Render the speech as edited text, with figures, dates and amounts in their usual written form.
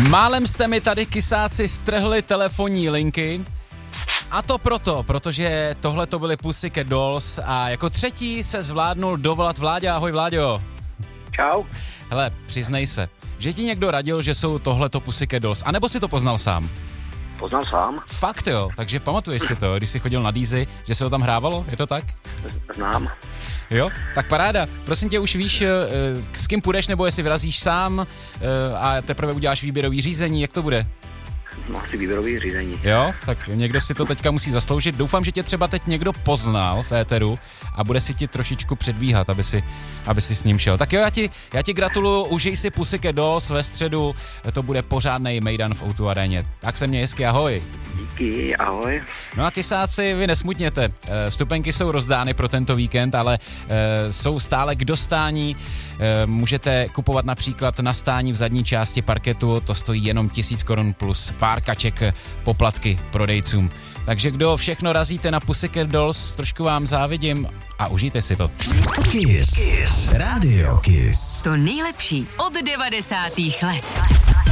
Málem jste mi tady kysáci strhli telefonní linky. A to protože tohle to byly Pussycat Dolls a jako třetí se zvládnul dovolat Vláďa. Ahoj Vláďo. Čau. Hele, přiznej se, že ti někdo radil, že jsou tohleto Pussycat Dolls, anebo si to poznal sám? Poznal sám. Fakt jo, takže pamatuješ si to, když jsi chodil na Deezy, že se to tam hrávalo, je to tak? Znám. Jo, tak paráda. Prosím tě, už víš, s kým půjdeš, nebo jestli vyrazíš sám a teprve uděláš výběrový řízení, jak to bude? No, asi výběrový řízení. Jo, tak někdo si to teďka musí zasloužit. Doufám, že tě třeba teď někdo poznal v éteru a bude si ti trošičku předbíhat, aby si s ním šel. Tak jo, já ti gratuluju, užij si Pussycat Dolls ve středu, to bude pořádnej mejdan v O2 aréně. Tak se mě hezky, ahoj. Díky, ahoj. No a kysáci, vy nesmutněte, vstupenky jsou rozdány pro tento víkend, ale jsou stále k dostání. Můžete kupovat například na stání v zadní části parketu, to stojí jenom 1000 korun plus pár kaček poplatky prodejcům. Takže kdo všechno razíte na Pussycat Dolls, trošku vám závidím a užijte si to. Kiss. Radio Kiss. To nejlepší od 90. let.